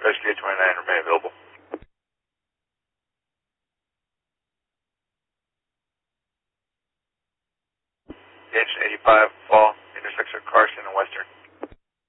Rescue 29 remain available. Engine 85, fall, intersection of Carson and Western.